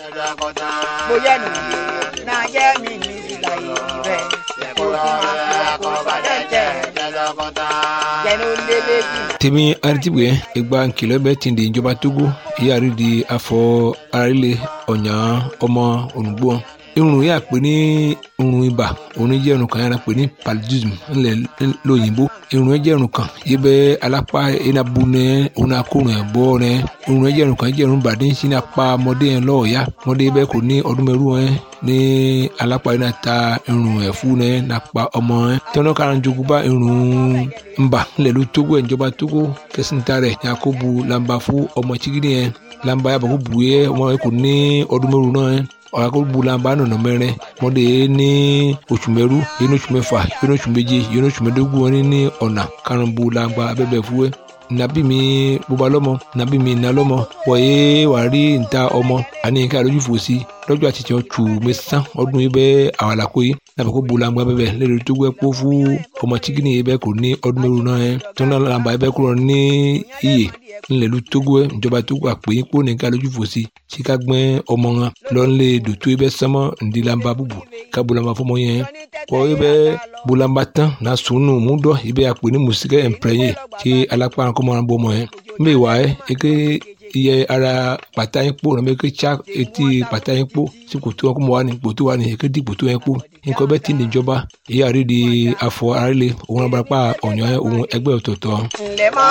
bóyá nìyí náà yẹ mí ní ìlà yìí bẹ́ẹ̀ kó tí máa kó àkọ́bàdé jẹ́ jẹ́nu lélẹ́ bí. tèmi aritibu yẹn ìgbà nkìlọ̀ bẹ́ẹ̀ ti di ìjọba Togo ìyáàrí di afọ arílẹ̀ ọ̀nyà ọmọ ònùgbò irun yà pé ní irun ibà òun jẹ́ irun kan yàrá pé ní paludism ńlẹ̀ lóyìnbó irun yẹn jẹ́ irun kan yìí bẹ́ alápá iná bu ní òun akórun ẹ̀ bọ́ ní irun yẹn jẹ́ irun kan jẹ́ irun bàdé sí ní apá ọmọdé yẹn lọ́ọ̀ọ́yá ọmọdé bẹ́ẹ̀ kò ní ọdún mẹ́rù yẹn ní alápá iná ta irun ẹ̀fú ní nàpá ọmọ yẹn tọ́nà kan jogun bá irun ńbà ńlẹ̀ ló Togo ẹ̀ ìjọba Togo kẹsìntà rẹ̀ yakubu lamba fún ọmọ chigidi yẹn lamba yàbọ̀ kó bu yẹ ọmọ yẹn kò ní ọdún mẹ́rù náà yẹn ọ̀rọ̀ bulamba nọ̀nà mẹ́rin mọ́dé ní oṣù mẹ́rú yẹn ní oṣù mẹ́fà yẹn ní oṣù méje yẹn ní oṣù mẹ́dógún wọn ní ọ̀nà karùn-ún bulamba abẹ́bẹ̀ fúwẹ́ nàbí mi bóba lọ́mọ nàbí mi nà lọ́mọ wọ̀nyé wà rí níta ọmọ àní nǹkan àlójú fòsí lọ́jọ́ àti tiẹ̀ tù mẹ́sàn ọdún yìí bẹ́ẹ̀ àwọn àlàkó yìí nàbẹ̀ kó bulamba bẹ́ẹ̀ lẹ́rìí tó gbẹ́ kó fún ọmọ chikini yìí bẹ́ẹ̀ kò ní ọdún mẹ́rù náà yẹn tó náà làǹbà yìí bẹ́ẹ̀ kúrò ní iyè ńlẹ̀lú Togo ẹ̀ ìjọba Togo àpè kó nìkan lójú fòsí tí ká gbẹ́ ọmọ wọn lọ́nlé dòtó ibẹ̀ sánmọ́ ndílamba búbu ká bulamba fọmọ yẹn kọ́ ibẹ̀ bulamba tán na sunu múdọ̀ ibẹ̀ àpè ní musikẹ́ ẹ̀mpẹ́yẹ tí alápá kọ́mọ́ wọn bọ́ ọmọ yẹn mbẹ́ wà ẹ́ eke iye ara pàtà yín kpó nàbẹ́ eke tsa etí pàtà yín kpó sí kòtò wọn kọ́mọ́ wa ni kòtò wa ni eke di kòtò yẹn kpó nǹkan bẹ́ẹ̀ ti ní ìjọba èyí àrídìí afọ arílẹ̀ òun abarapá ọ̀nyọ́ òun ẹgbẹ́ ọ̀tọ̀ọ̀tọ̀.